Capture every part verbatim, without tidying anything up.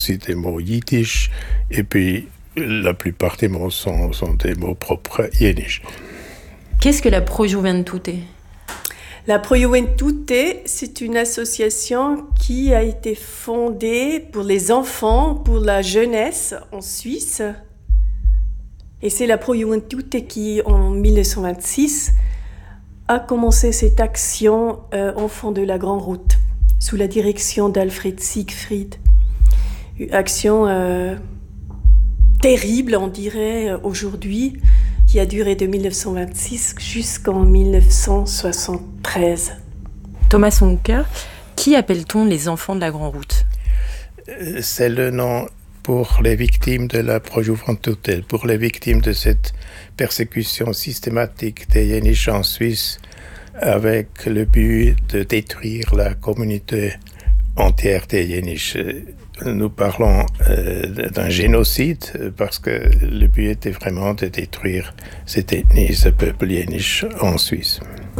C'est des mots yiddish, et puis la plupart des mots sont, sont des mots propres yiddish. Qu'est-ce que la Pro Juventute ? La Pro Juventute, c'est une association qui a été fondée pour les enfants, pour la jeunesse en Suisse. Et c'est la Pro Juventute qui, en dix-neuf cent vingt-six, a commencé cette action euh, Enfants de la Grande Route, sous la direction d'Alfred Siegfried. Une action euh, terrible, on dirait, aujourd'hui, qui a duré de dix-neuf cent vingt-six jusqu'en dix-neuf cent soixante-treize. Thomas Soncker, qui appelle-t-on les enfants de la Grande Route ? C'est le nom pour les victimes de la Pro Juventute, pour les victimes de cette persécution systématique des Yiddish en Suisse, avec le but de détruire la communauté entière des Yiddish. Nous parlons euh, d'un génocide parce que le but était vraiment de détruire cette ethnie, ce peuple yiddish en Suisse.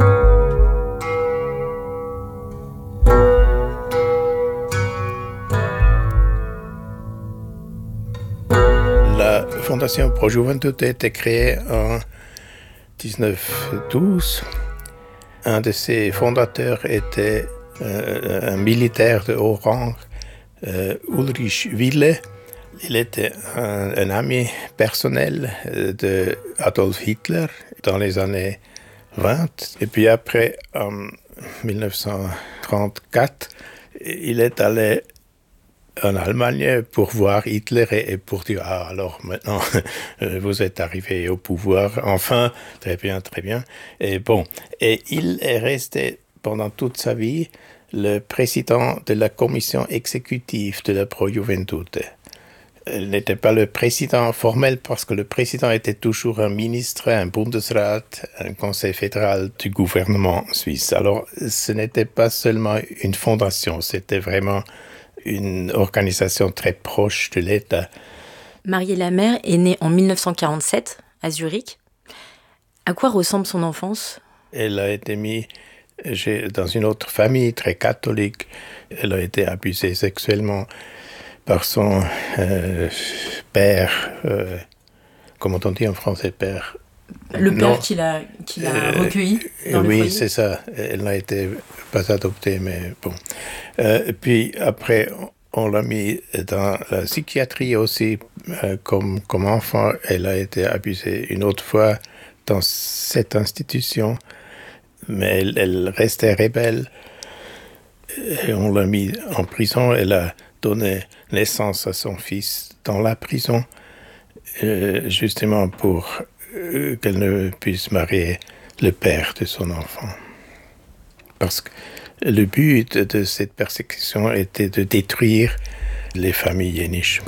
La Fondation Pro Juventute a été créée en dix-neuf cent douze. Un de ses fondateurs était euh, un militaire de haut rang, Euh, Ulrich Wille. Il était un, un ami personnel de Adolf Hitler dans les années vingt. Et puis après, en dix-neuf cent trente-quatre, il est allé en Allemagne pour voir Hitler et, et pour dire « Ah, alors maintenant, vous êtes arrivé au pouvoir. Enfin, très bien, très bien. » Et bon, et il est resté pendant toute sa vie le président de la commission exécutive de la Pro Juventute. Il n'était pas le président formel parce que le président était toujours un ministre, un Bundesrat, un conseil fédéral du gouvernement suisse. Alors, ce n'était pas seulement une fondation, c'était vraiment une organisation très proche de l'État. Mariée Lamère est née en dix-neuf cent quarante-sept à Zurich. À quoi ressemble son enfance ? Elle a été mise dans une autre famille très catholique. Elle a été abusée sexuellement par son euh, père, euh, comment on dit en français, père ? Le père qui l'a, qui l'a euh, recueilli dans oui, le foyer. C'est ça. Elle n'a été pas adoptée, mais bon. Euh, puis après, on l'a mis dans la psychiatrie aussi, euh, comme, comme enfant. Elle a été abusée une autre fois dans cette institution. Mais elle, elle restait rebelle et on l'a mis en prison. Elle a donné naissance à son fils dans la prison, euh, justement pour euh, qu'elle ne puisse marier le père de son enfant. Parce que le but de cette persécution était de détruire les familles yiddish.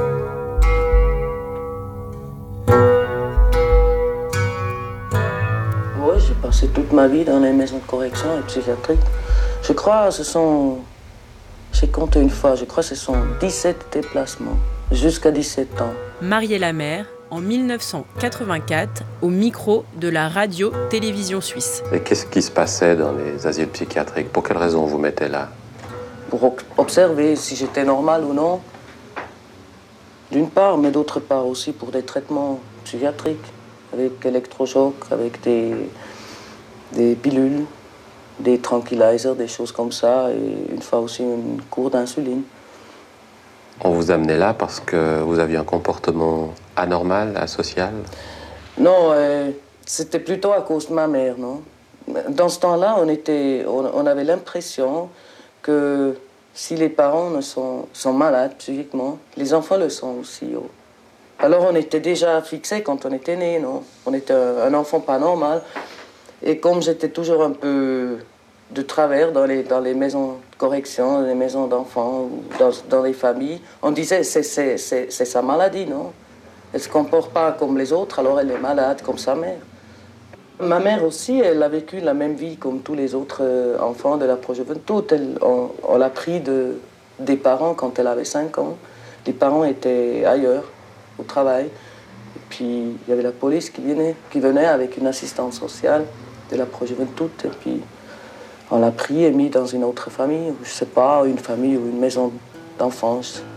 J'ai passé toute ma vie dans les maisons de correction et psychiatriques. Je crois que ce sont, j'ai compté une fois, je crois que ce sont dix-sept déplacements, jusqu'à dix-sept ans. Mariée Lamère, en dix-neuf cent quatre-vingt-quatre, au micro de la radio-télévision suisse. Et qu'est-ce qui se passait dans les asiles psychiatriques ? Pour quelle raison vous mettez là ? Pour observer si j'étais normal ou non, d'une part, mais d'autre part aussi pour des traitements psychiatriques, avec électrochocs, avec des... des pilules, des tranquilizers, des choses comme ça, et une fois aussi une cour d'insuline. On vous amenait là parce que vous aviez un comportement anormal, asocial ? Non, euh, c'était plutôt à cause de ma mère, non ? Dans ce temps-là, on, était, on, on avait l'impression que si les parents ne sont, sont malades psychiquement, les enfants le sont aussi. Oh. Alors on était déjà fixé quand on était né, non ? On était un, un enfant pas normal. Et comme j'étais toujours un peu de travers dans les, dans les maisons de correction, dans les maisons d'enfants, ou dans, dans les familles, on disait c'est, c'est, c'est, c'est sa maladie, non ? Elle ne se comporte pas comme les autres, alors elle est malade comme sa mère. Ma mère aussi, elle a vécu la même vie comme tous les autres enfants de la Pro Juventute. Elle, on, on l'a pris de, des parents quand elle avait cinq ans. Les parents étaient ailleurs, au travail. Et puis, il y avait la police qui venait, qui venait avec une assistante sociale de la Pro Juventute. Et puis, on l'a pris et mis dans une autre famille, je ne sais pas, une famille ou une maison d'enfance.